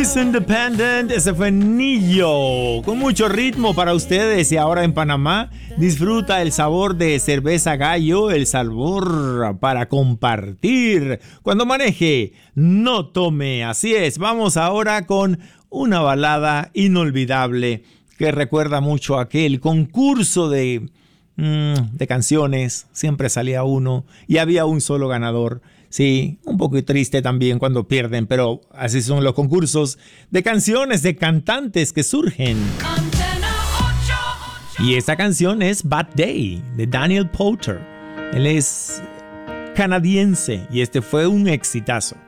Miss Independent, ese fue Nillo, con mucho ritmo para ustedes. Y ahora en Panamá, disfruta el sabor de cerveza Gallo, el sabor para compartir. Cuando maneje, no tome. Así es, vamos ahora con una balada inolvidable que recuerda mucho a aquel concurso de canciones. Siempre salía uno y había un solo ganador. Sí, un poco triste también cuando pierden, pero así son los concursos de canciones, de cantantes que surgen. Y esta canción es Bad Day, de Daniel Powter. Él es canadiense y este fue un exitazo.